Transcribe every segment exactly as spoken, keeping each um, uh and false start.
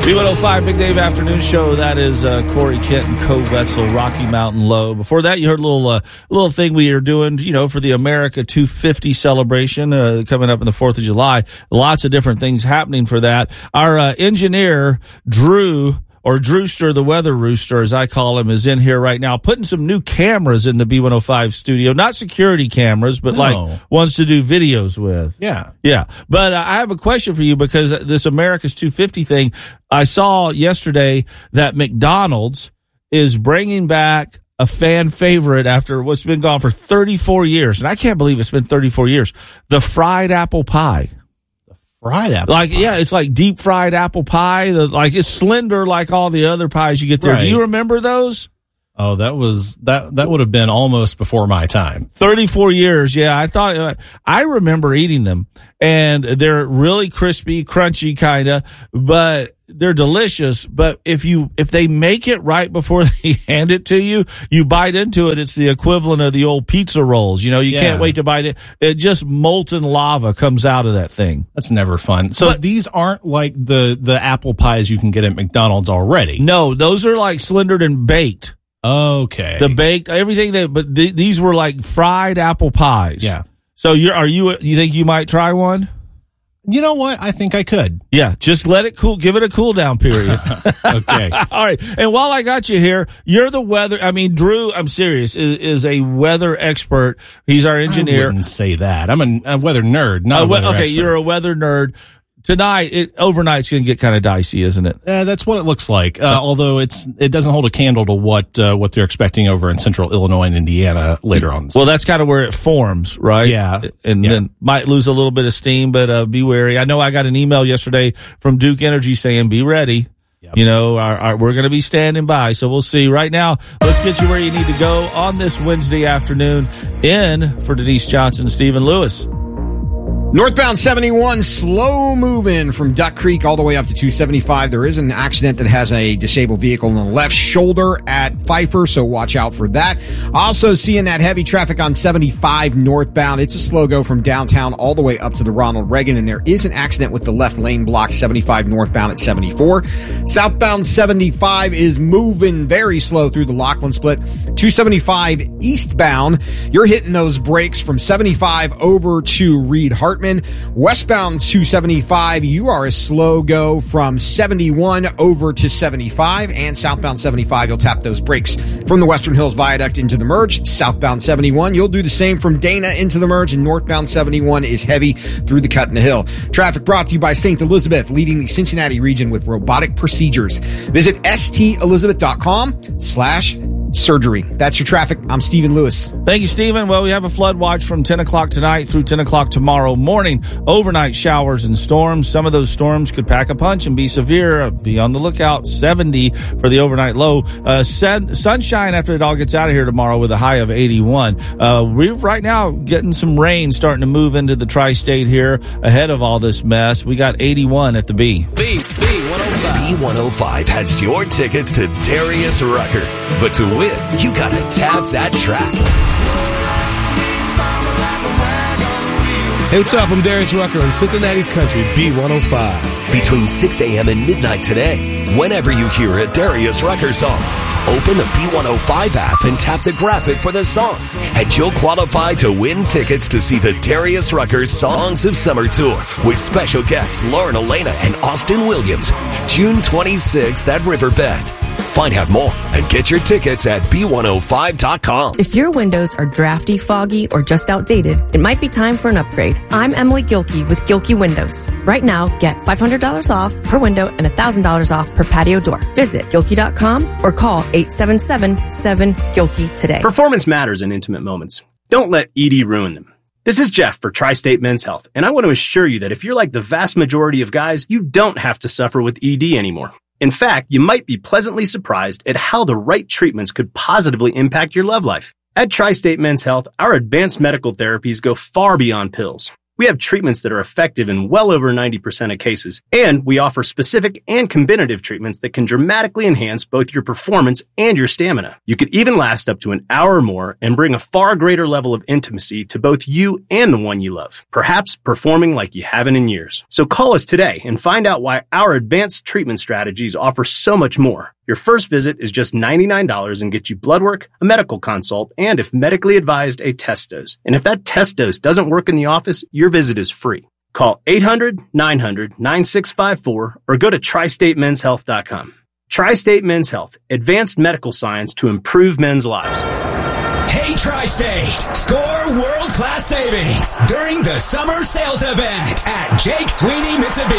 B one oh five Big Dave Afternoon Show. That is uh, Corey Kent and Co. Wetzel, Rocky Mountain Low. Before that, you heard a little uh, little thing we are doing, you know, for the America two fifty celebration uh, coming up on the fourth of July. Lots of different things happening for that. Our uh, engineer, Drew, or Drewster, the weather rooster, as I call him, is in here right now, putting some new cameras in the B one oh five studio. Not security cameras, but no. like ones to do videos with. Yeah. Yeah. But uh, I have a question for you, because this America's two fifty thing, I saw yesterday that McDonald's is bringing back a fan favorite after what's been gone for thirty-four years. And I can't believe it's been thirty-four years. The fried apple pie. Fried apple like pie. Yeah, it's like deep fried apple pie. The, like it's slender like all the other pies you get there. Right. Do you remember those? Oh, that was that that would have been almost before my time. thirty-four years. Yeah, I thought uh, I remember eating them, and they're really crispy, crunchy kind of, but they're delicious. But if you if they make it right before they hand it to you, you bite into it, it's the equivalent of the old pizza rolls. You know, you yeah. can't wait to bite it. It just molten lava comes out of that thing. That's never fun. So but, these aren't like the the apple pies you can get at McDonald's already. No, those are like slendered and baked. Okay. The baked, everything that, but th- these were like fried apple pies. Yeah. So you're, are you, you think you might try one? You know what? I think I could. Yeah. Just let it cool, give it a cool down period. Okay. All right. And while I got you here, you're the weather, I mean, Drew, I'm serious, is, is a weather expert. He's our engineer. I wouldn't say that. I'm a, a weather nerd, not uh, a weather okay, expert. You're a weather nerd. Tonight, it, overnight's going to get kind of dicey, isn't it? Uh, that's what it looks like. Uh, although it's it doesn't hold a candle to what uh, what they're expecting over in central Illinois and Indiana later on. Well, that's kind of where it forms, right? Yeah, and yeah. then might lose a little bit of steam, but uh, be wary. I know I got an email yesterday from Duke Energy saying, "Be ready." Yep. You know, our, our, we're going to be standing by, so we'll see. Right now, let's get you where you need to go on this Wednesday afternoon. In for Denise Johnson, Stephen Lewis. Northbound seventy-one, slow moving from Duck Creek all the way up to two seventy-five. There is an accident that has a disabled vehicle on the left shoulder at Pfeiffer, so watch out for that. Also seeing that heavy traffic on seventy-five northbound. It's a slow go from downtown all the way up to the Ronald Reagan, and there is an accident with the left lane blocked seventy-five northbound at seventy-four. Southbound seventy-five is moving very slow through the Lachlan split. two seventy-five eastbound, you're hitting those brakes from seventy-five over to Reed-Hartman. Westbound two seventy-five, you are a slow go from seventy-one over to seventy-five, and southbound seventy-five, you'll tap those brakes from the Western Hills Viaduct into the merge. Southbound seventy-one, you'll do the same from Dana into the merge, and northbound seventy-one is heavy through the cut in the hill. Traffic brought to you by Saint Elizabeth, leading the Cincinnati region with robotic procedures. Visit stelizabeth.com slash surgery. That's your traffic. I'm Stephen Lewis. Thank you, Stephen. Well, we have a flood watch from ten o'clock tonight through ten o'clock tomorrow morning. Overnight showers and storms. Some of those storms could pack a punch and be severe. Be on the lookout. seventy for the overnight low. Uh, sun, sunshine after it all gets out of here tomorrow with a high of eighty-one. Uh, we're right now getting some rain starting to move into the tri-state here ahead of all this mess. We got eighty-one at the B. B, B one oh five. B one oh five has your tickets to Darius Rucker. But to win, you gotta tap that track. Hey, what's up? I'm Darius Rucker on Cincinnati's Country, B one oh five. Between six a.m. and midnight today, whenever you hear a Darius Rucker song, open the B one oh five app and tap the graphic for the song, and you'll qualify to win tickets to see the Darius Rucker Songs of Summer Tour with special guests Lauren Elena and Austin Williams, June twenty-sixth at Riverbend. Find out more and get your tickets at B one oh five dot com. If your windows are drafty, foggy, or just outdated, it might be time for an upgrade. I'm Emily Gilkey with Gilkey Windows. Right now, get five hundred dollars off per window and one thousand dollars off per patio door. Visit Gilkey dot com or call eight seven seven, seven, Gilkey today. Performance matters in intimate moments. Don't let E D ruin them. This is Jeff for Tri-State Men's Health, and I want to assure you that if you're like the vast majority of guys, you don't have to suffer with E D anymore. In fact, you might be pleasantly surprised at how the right treatments could positively impact your love life. At Tri-State Men's Health, our advanced medical therapies go far beyond pills. We have treatments that are effective in well over ninety percent of cases, and we offer specific and combinative treatments that can dramatically enhance both your performance and your stamina. You could even last up to an hour or more and bring a far greater level of intimacy to both you and the one you love, perhaps performing like you haven't in years. So call us today and find out why our advanced treatment strategies offer so much more. Your first visit is just ninety-nine dollars and gets you blood work, a medical consult, and if medically advised, a test dose. And if that test dose doesn't work in the office, your visit is free. Call eight hundred, nine hundred, nine six five four or go to tri state men's health dot com. Tri-State Men's Health, advanced medical science to improve men's lives. Hey, Tri-State, score world-class savings during the summer sales event at Jake Sweeney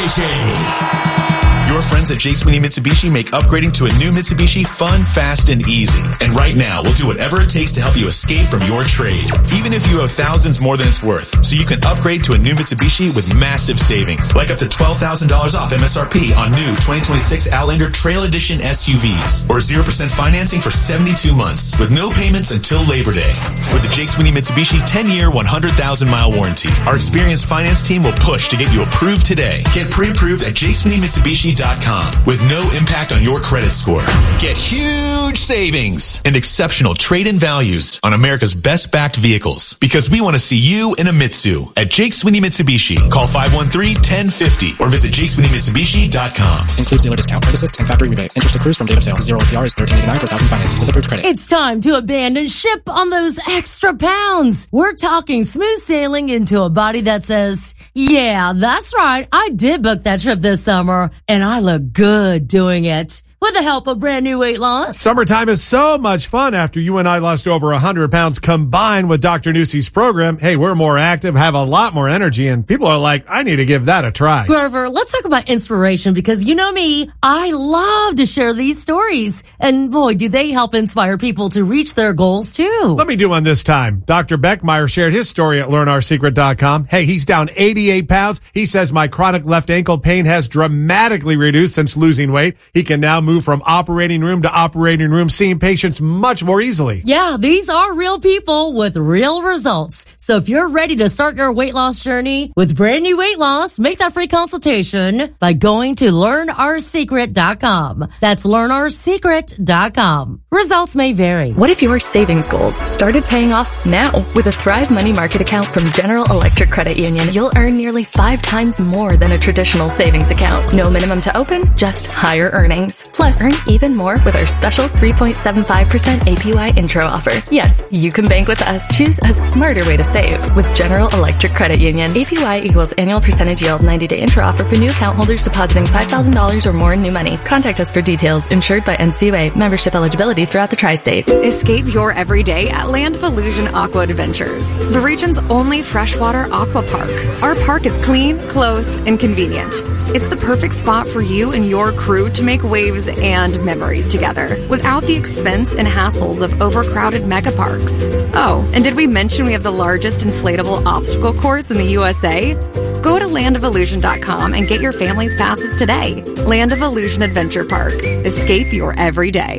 Mitsubishi. Your friends at Jake Sweeney Mitsubishi make upgrading to a new Mitsubishi fun, fast, and easy. And right now, we'll do whatever it takes to help you escape from your trade, even if you have thousands more than it's worth. So you can upgrade to a new Mitsubishi with massive savings, like up to twelve thousand dollars off M S R P on new twenty twenty-six Outlander Trail Edition S U Vs, or zero percent financing for seventy-two months, with no payments until Labor Day. With the Jake Sweeney Mitsubishi ten-year, one hundred thousand mile warranty, our experienced finance team will push to get you approved today. Get pre-approved at jake sweeney mitsubishi dot com with no impact on your credit score. Get huge savings and exceptional trade-in values on America's best-backed vehicles, because we want to see you in a Mitsu at Jake Sweeney Mitsubishi. Call five one three, one zero five zero or visit jake sweeney mitsubishi dot com. Includes dealer discount, credit assist, and factory rebates. Interest accrues from date of sale. Zero A P R is thirteen eighty-nine per thousand finance with approved credit. It's time to abandon ship on those extra pounds. We're talking smooth sailing into a body that says, yeah, that's right, I did book that trip this summer, and I look good doing it. With the help of brand new weight loss. Summertime is so much fun after you and I lost over one hundred pounds combined with Doctor Newsey's program. Hey, we're more active, have a lot more energy, and people are like, I need to give that a try. Grover, let's talk about inspiration, because you know me, I love to share these stories. And boy, do they help inspire people to reach their goals too. Let me do one this time. Doctor Beckmeyer shared his story at learn our secret dot com. Hey, he's down eighty-eight pounds. He says, my chronic left ankle pain has dramatically reduced since losing weight. He can now move from operating room to operating room, seeing patients much more easily. Yeah, these are real people with real results. So if you're ready to start your weight loss journey with brand new weight loss, make that free consultation by going to learn our secret dot com. That's learn our secret dot com. Results may vary. What if your savings goals started paying off now? With a Thrive Money Market account from General Electric Credit Union, you'll earn nearly five times more than a traditional savings account. No minimum to open, just higher earnings. Plus, earn even more with our special three point seven five percent A P Y intro offer. Yes, you can bank with us. Choose a smarter way to save with General Electric Credit Union. A P Y equals annual percentage yield. ninety day intro offer for new account holders depositing five thousand dollars or more in new money. Contact us for details. Insured by N C U A. Membership eligibility throughout the tri-state. Escape your everyday at Land of Illusion Aqua Adventures, the region's only freshwater aqua park. Our park is clean, close, and convenient. It's the perfect spot for you and your crew to make waves and memories together without the expense and hassles of overcrowded mega parks. Oh, and did we mention we have the largest inflatable obstacle course in the U S A? Go to land of illusion dot com and get your family's passes today. Land of Illusion Adventure Park. Escape your everyday.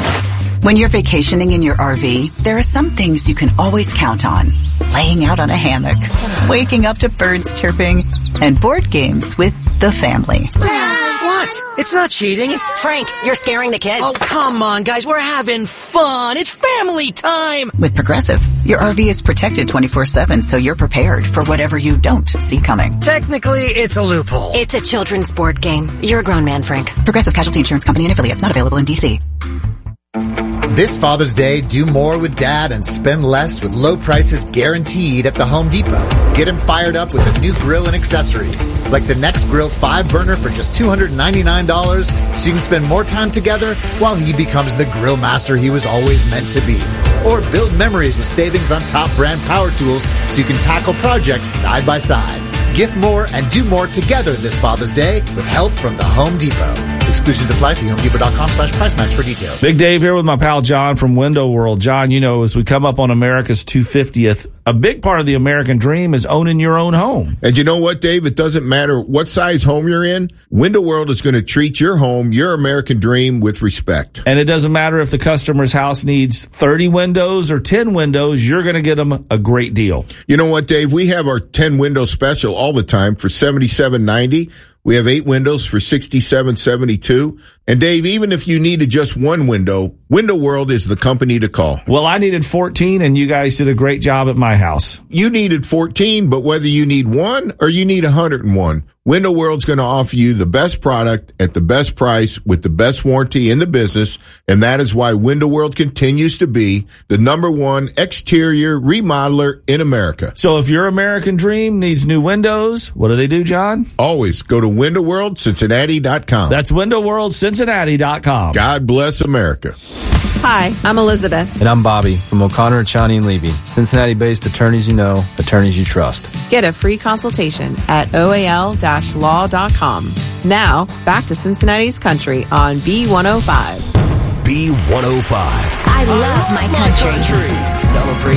When you're vacationing in your R V, there are some things you can always count on. Laying out on a hammock, waking up to birds chirping, and board games with the family. What? It's not cheating. Frank, you're scaring the kids. Oh, come on, guys. We're having fun. It's family time. With Progressive, your R V is protected twenty-four seven, so you're prepared for whatever you don't see coming. Technically, it's a loophole. It's a children's board game. You're a grown man, Frank. Progressive Casualty Insurance Company and affiliates, not available in D C. This Father's Day, do more with Dad and spend less with low prices guaranteed at the Home Depot. Get him fired up with a new grill and accessories, like the Next Grill five burner for just two hundred ninety-nine dollars, so you can spend more time together while he becomes the grill master he was always meant to be. Or build memories with savings on top brand power tools so you can tackle projects side by side. Gift more and do more together this Father's Day with help from the Home Depot. Exclusions apply. See homedepot.com slash price match for details. Big Dave here with my pal John from Window World. John, you know, as we come up on America's two hundred fiftieth, a big part of the American dream is owning your own home. And you know what, Dave? It doesn't matter what size home you're in. Window World is going to treat your home, your American dream, with respect. And it doesn't matter if the customer's house needs thirty windows or ten windows, you're going to get them a great deal. You know what, Dave? We have our ten window special all the time for seventy-seven ninety. We have eight windows for sixty-seven seventy-two. And Dave, even if you needed just one window, Window World is the company to call. Well, I needed fourteen, and you guys did a great job at my house. You needed fourteen, but whether you need one or you need one hundred one, Window World's going to offer you the best product at the best price with the best warranty in the business, and that is why Window World continues to be the number one exterior remodeler in America. So if your American dream needs new windows, what do they do, John? Always go to window world cincinnati dot com. That's window world cincinnati dot com. God bless America. Hi, I'm Elizabeth. And I'm Bobby from O'Connor, Chani and Levy. Cincinnati-based attorneys you know, attorneys you trust. Get a free consultation at O A L law dot com. Now, back to Cincinnati's Country on B one oh five. B one oh five. I love my country. Celebrate